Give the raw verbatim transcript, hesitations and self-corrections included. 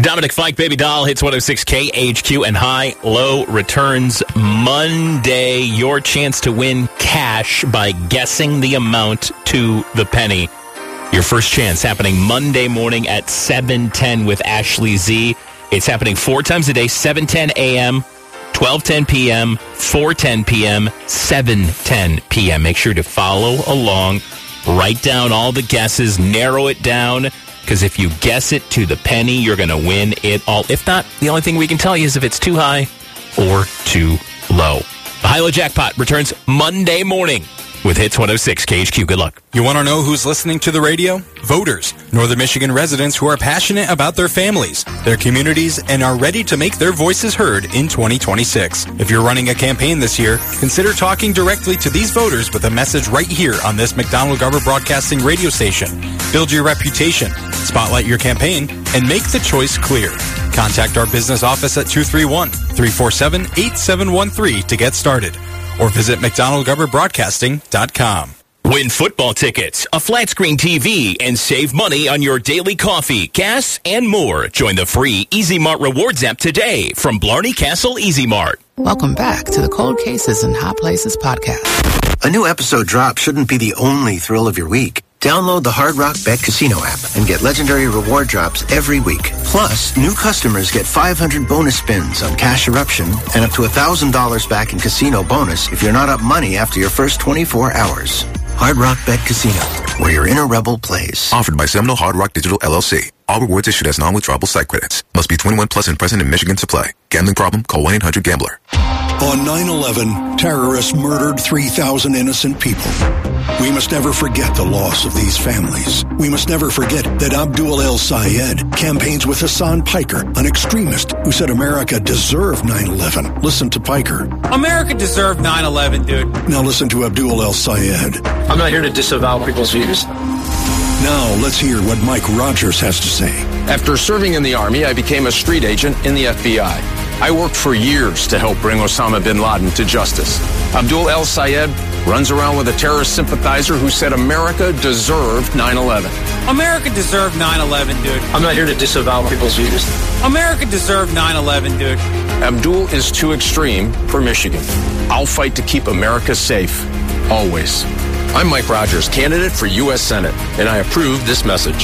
Dominic Fike, Baby Doll, hits one oh six K H Q, and High Low returns Monday. Your chance to win cash by guessing the amount to the penny. Your first chance happening Monday morning at seven ten with Ashley Z. It's happening four times a day, seven ten a.m., twelve ten p.m., four ten p.m., seven ten p.m. Make sure to follow along. Write down all the guesses. Narrow it down. Because if you guess it to the penny, you're going to win it all. If not, the only thing we can tell you is if it's too high or too low. The High-Low Jackpot returns Monday morning with Hits one oh six K H Q. Good luck. You want to know who's listening to the radio? Voters. Northern Michigan residents who are passionate about their families, their communities, and are ready to make their voices heard in twenty twenty-six. If you're running a campaign this year, consider talking directly to these voters with a message right here on this McDonald Garber Broadcasting radio station. Build your reputation, spotlight your campaign, and make the choice clear. Contact our business office at two three one, three four seven, eight seven one three to get started, or visit mcdonald garber broadcasting dot com. Win football tickets, a flat screen T V, and save money on your daily coffee, gas, and more. Join the free Easy Mart Rewards app today from Blarney Castle Easy Mart. Welcome back to the Cold Cases and Hot Places podcast. A new episode drop shouldn't be the only thrill of your week. Download the Hard Rock Bet Casino app and get legendary reward drops every week. Plus, new customers get five hundred bonus spins on Cash Eruption and up to one thousand dollars back in casino bonus if you're not up money after your first twenty-four hours. Hard Rock Bet Casino, where your inner rebel plays. Offered by Seminole Hard Rock Digital L L C. All rewards issued as non-withdrawable site credits. Must be twenty-one plus and present in Michigan to play. Gambling problem? Call one eight hundred gambler. On nine eleven, terrorists murdered three thousand innocent people. We must never forget the loss of these families. We must never forget that Abdul El Sayed campaigns with Hassan Piker, an extremist who said America deserved nine eleven. Listen to Piker. America deserved nine eleven, dude. Now listen to Abdul El Sayed. I'm not here to disavow people's views. Now let's hear what Mike Rogers has to say. After serving in the Army, I became a street agent in the F B I. I worked for years to help bring Osama bin Laden to justice. Abdul El Sayed runs around with a terrorist sympathizer who said America deserved nine eleven. America deserved nine eleven, dude. I'm not here to disavow people's views. America deserved nine eleven, dude. Abdul is too extreme for Michigan. I'll fight to keep America safe, always. I'm Mike Rogers, candidate for U S Senate, and I approve this message.